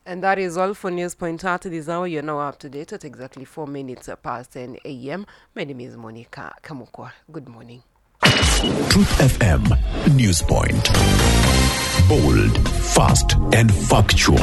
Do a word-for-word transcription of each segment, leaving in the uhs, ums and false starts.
And that is all for News Point at this hour. You're now up to date at exactly four minutes past ten a.m. My name is Monica Kamukwa. Good morning. Truth F M News Point. Bold, fast, and factual.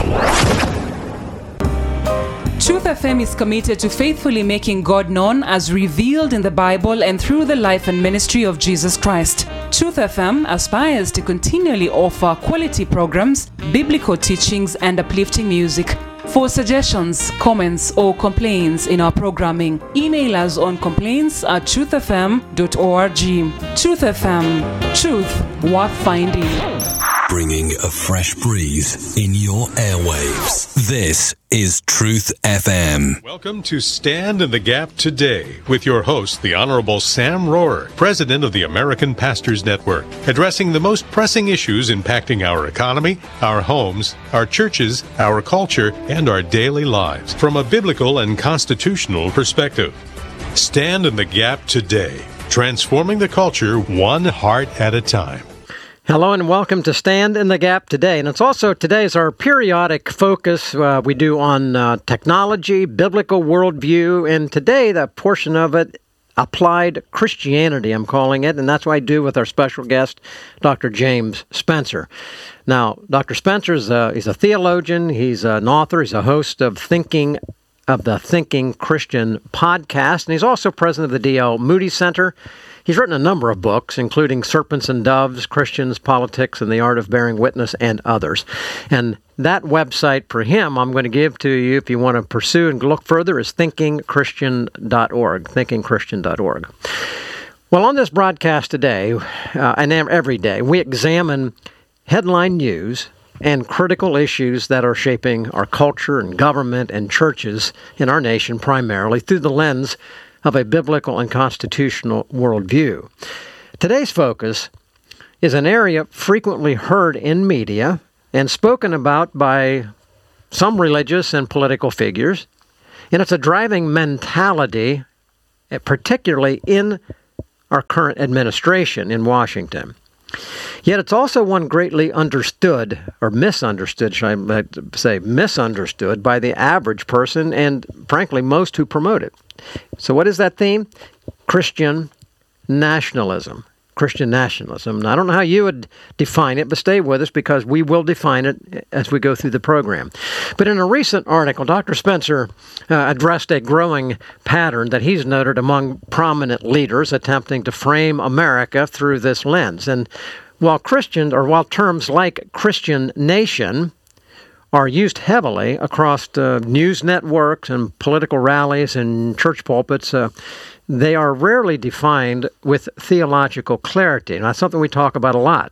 Truth F M is committed to faithfully making God known as revealed in the Bible and through the life and ministry of Jesus Christ. Truth F M aspires to continually offer quality programs, biblical teachings, and uplifting music. For suggestions, comments, or complaints in our programming, email us on complaints at truth f m dot org. Truth F M, truth worth finding. Bringing a fresh breeze in your airwaves. This is Truth F M. Welcome to Stand in the Gap Today with your host, the Honorable Sam Rohrer, President of the American Pastors Network, addressing the most pressing issues impacting our economy, our homes, our churches, our culture, and our daily lives from a biblical and constitutional perspective. Stand in the Gap Today, transforming the culture one heart at a time. Hello and welcome to Stand in the Gap Today. And it's also today's our periodic focus uh, we do on uh, technology, biblical worldview, and today that portion of it, applied Christianity, I'm calling it, and that's what I do with our special guest, Doctor James Spencer. Now, Doctor Spencer is a, he's a theologian, he's an author, he's a host of Thinking of the Thinking Christian podcast, and he's also president of the D L Moody Center. He's written a number of books, including Serpents and Doves, Christians, Politics, and the Art of Bearing Witness, and others. And that website for him, I'm going to give to you if you want to pursue and look further, is thinking christian dot org, thinking christian dot org. Well, on this broadcast today, uh, and every day, we examine headline news and critical issues that are shaping our culture and government and churches in our nation primarily through the lens of a biblical and constitutional worldview. Today's focus is an area frequently heard in media and spoken about by some religious and political figures, and it's a driving mentality, particularly in our current administration in Washington. Yet it's also one greatly understood, or misunderstood, should I say, misunderstood by the average person and, frankly, most who promote it. So what is that theme? Christian nationalism. Christian nationalism. Now, I don't know how you would define it, but stay with us because we will define it as we go through the program. But in a recent article, Doctor Spencer uh, addressed a growing pattern that he's noted among prominent leaders attempting to frame America through this lens. And while Christian, or while terms like Christian nation are used heavily across uh, news networks and political rallies and church pulpits, uh, they are rarely defined with theological clarity. And that's something we talk about a lot.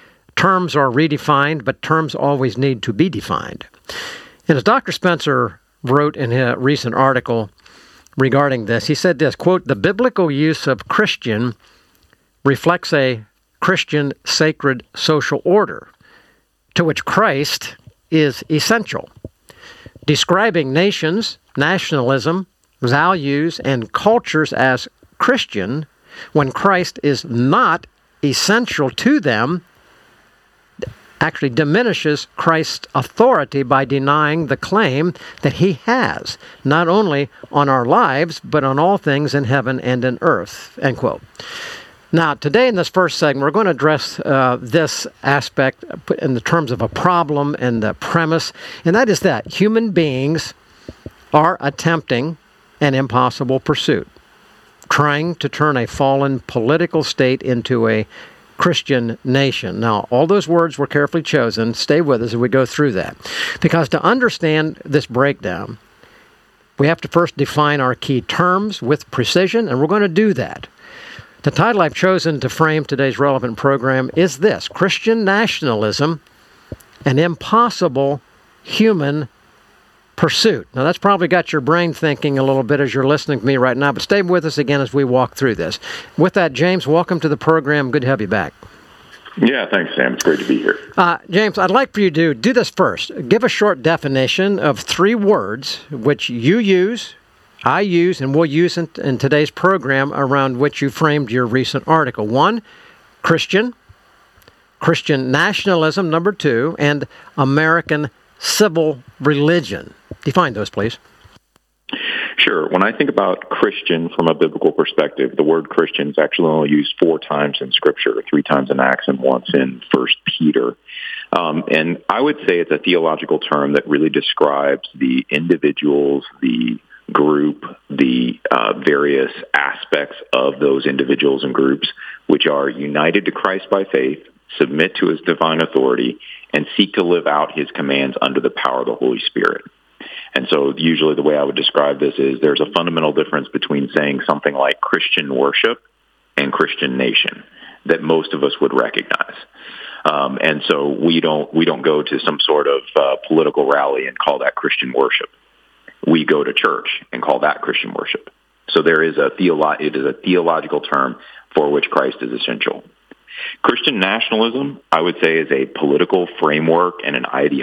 Terms are redefined, but terms always need to be defined. And as Doctor Spencer wrote in a recent article regarding this, he said this, quote, "The biblical use of Christian reflects a Christian sacred social order to which Christ is essential. Describing nations, nationalism, values, and cultures as Christian when Christ is not essential to them actually diminishes Christ's authority by denying the claim that he has, not only on our lives, but on all things in heaven and in earth," end quote. Now, today in this first segment, we're going to address uh, this aspect in the terms of a problem and the premise, and that is that human beings are attempting an impossible pursuit, trying to turn a fallen political state into a Christian nation. Now, all those words were carefully chosen. Stay with us as we go through that. Because to understand this breakdown, we have to first define our key terms with precision, and we're going to do that. The title I've chosen to frame today's relevant program is this: Christian Nationalism, an Impossible Human Pursuit. Now, that's probably got your brain thinking a little bit as you're listening to me right now, but stay with us again as we walk through this. With that, James, welcome to the program. Good to have you back. Yeah, thanks, Sam. It's great to be here. Uh, James, I'd like for you to do this first. Give a short definition of three words which you use, I use, and we'll use in, in today's program around which you framed your recent article. One, Christian, Christian nationalism, number two, and American civil religion. Define those, please. Sure. When I think about Christian from a biblical perspective, the word Christian is actually only used four times in Scripture, three times in Acts and once in First Peter. Um, and I would say it's a theological term that really describes the individuals, the group, the uh, various aspects of those individuals and groups, which are united to Christ by faith, submit to his divine authority, and seek to live out his commands under the power of the Holy Spirit. And so usually the way I would describe this is there's a fundamental difference between saying something like Christian worship and Christian nation that most of us would recognize. Um, and so we don't we don't go to some sort of uh, political rally and call that Christian worship. We go to church and call that Christian worship. So there is a theolo- it is a theological term for which Christ is essential. Christian nationalism, I would say, is a political framework and an ideology